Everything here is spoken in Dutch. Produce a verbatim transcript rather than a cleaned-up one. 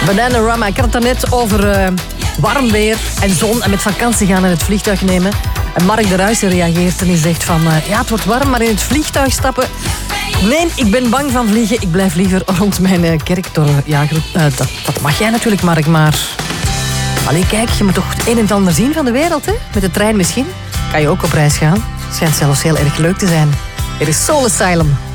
Bananarama. Ik had het daarnet over uh, warm weer en zon en met vakantie gaan en het vliegtuig nemen. En Mark de Ruijsen reageert en die zegt van... Uh, ja, het wordt warm, maar in het vliegtuig stappen... Nee, ik ben bang van vliegen. Ik blijf liever rond mijn uh, kerktoren. Ja, uh, dat, dat mag jij natuurlijk, Mark, maar... Allee, kijk, je moet toch het een en het ander zien van de wereld, hè? Met de trein misschien. Kan je ook op reis gaan. Schijnt zelfs heel erg leuk te zijn. Er is Soul Asylum.